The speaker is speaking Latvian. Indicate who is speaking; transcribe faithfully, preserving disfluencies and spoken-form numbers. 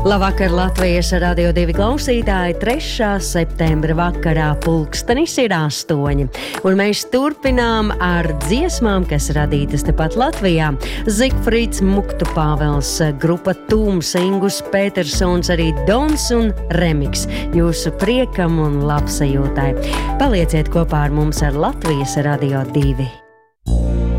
Speaker 1: Labvakar, Latvijas Radio divi klausītāji, trešā septembra vakarā pulkstenis ir astoņi. Un mēs turpinām ar dziesmām, kas radītas tepat Latvijā. Zigfrīds Muktu Pāvels, grupa Tūms, Ingus Petersons, arī Dons un Remiks. Jūsu priekam un labsajūtai. Palieciet kopā ar mums ar Latvijas Radio divi.